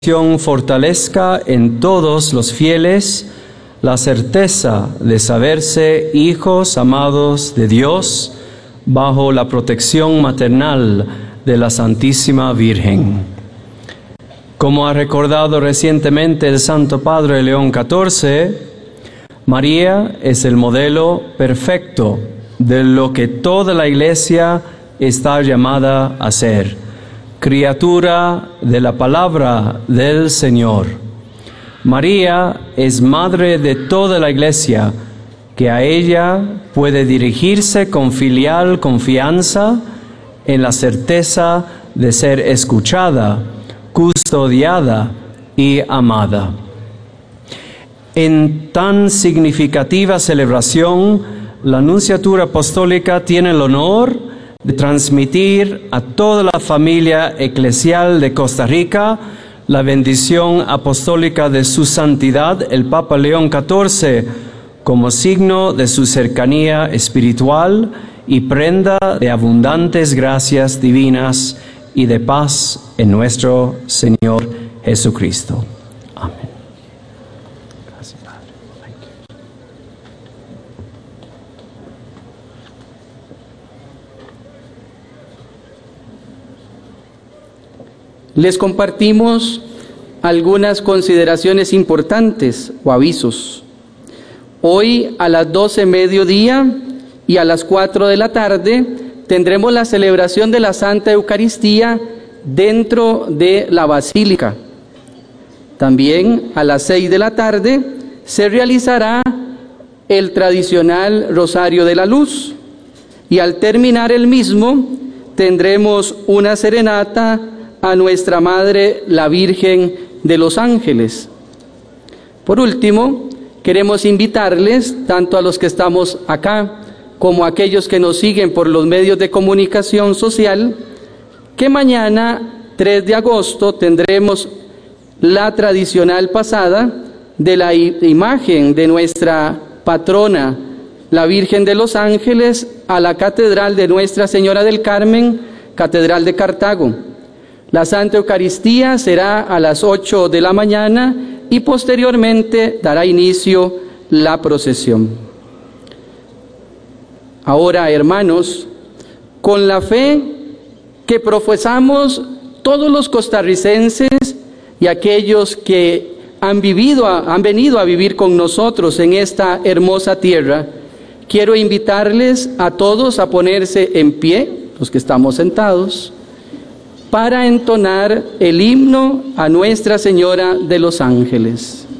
Fortalezca en todos los fieles la certeza de saberse hijos amados de Dios bajo la protección maternal de la Santísima Virgen. Como ha recordado recientemente el Santo Padre León XIV, María es el modelo perfecto de lo que toda la Iglesia está llamada a ser. Criatura de la palabra del Señor. María es madre de toda la Iglesia, que a ella puede dirigirse con filial confianza en la certeza de ser escuchada, custodiada y amada. En tan significativa celebración, la Nunciatura Apostólica tiene el honor de transmitir a toda la familia eclesial de Costa Rica la bendición apostólica de su santidad, el Papa León XIV, como signo de su cercanía espiritual y prenda de abundantes gracias divinas y de paz en nuestro Señor Jesucristo. Amén. Gracias, Padre. Thank you. Les compartimos algunas consideraciones importantes o avisos. Hoy a las 12 mediodía y a las 4 de la tarde tendremos la celebración de la Santa Eucaristía dentro de la Basílica. También a las 6 de la tarde se realizará el tradicional Rosario de la Luz y al terminar el mismo tendremos una serenata a nuestra Madre, la Virgen de los Ángeles. Por último, queremos invitarles, tanto a los que estamos acá, como a aquellos que nos siguen por los medios de comunicación social, que mañana, 3 de agosto, tendremos la tradicional pasada de la imagen de nuestra patrona, la Virgen de los Ángeles, a la Catedral de Nuestra Señora del Carmen, Catedral de Cartago. La Santa Eucaristía será a las 8 de la mañana y posteriormente dará inicio la procesión. Ahora, hermanos, con la fe que profesamos todos los costarricenses y aquellos que han venido a vivir con nosotros en esta hermosa tierra, quiero invitarles a todos a ponerse en pie, los que estamos sentados, para entonar el himno a Nuestra Señora de los Ángeles.